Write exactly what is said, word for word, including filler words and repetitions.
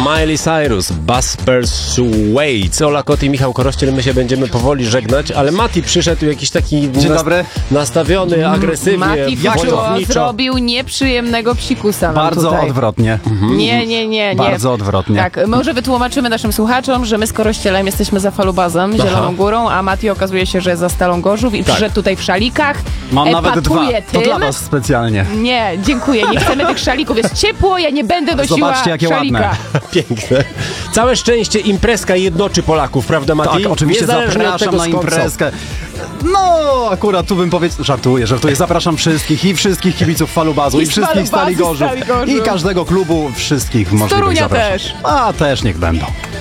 Miley Cyrus, Buzz Persuades. Ola Kot i Michał Korościel, my się będziemy powoli żegnać, ale Mati przyszedł jakiś taki Dzień nas- dobry. nastawiony agresywnie, Mati Fuczuło wojowniczo. zrobił nieprzyjemnego psikusa nam Bardzo tutaj. odwrotnie. Nie, nie, nie, nie. Bardzo odwrotnie. Tak, może wytłumaczymy naszym słuchaczom, że my z Korościelem jesteśmy za Falubazem, Zieloną Górą, a Mati okazuje się, że jest za Stalą Gorzów i przyszedł tutaj w szalikach. Mam nawet dwa. epatuje To tym. dla was specjalnie. Nie, dziękuję, nie chcemy tych szalików, jest ciepło, ja nie będę nosiła Zobaczcie, jakie szalika. ładne. Piękne. Całe szczęście imprezka jednoczy Polaków, prawda Mati? Tak, oczywiście Niezależnie od zapraszam tego, na skąd są. imprezkę. No, akurat tu bym powiedział, żartuję, żartuję. Zapraszam wszystkich i wszystkich kibiców Falubazu I i, z wszystkich Falubazu, Stali Gorzów Stali Gorzów. i każdego klubu, wszystkich możliwych Torunia zapraszam. też. A, też niech będą.